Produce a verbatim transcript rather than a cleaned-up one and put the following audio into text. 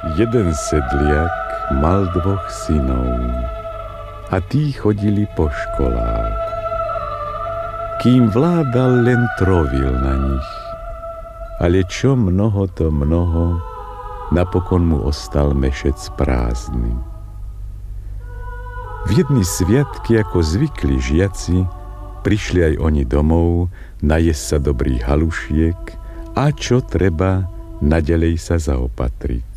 Jeden sedliak mal dvoch synov a tí chodili po školách. Kým vládal, len trovil na nich, ale čo mnoho to mnoho, napokon mu ostal mešec prázdny. V jedny sviatky, ako zvykli žiaci, prišli aj oni domov najesť sa dobrých halušiek a čo treba, naďalej sa zaopatriť.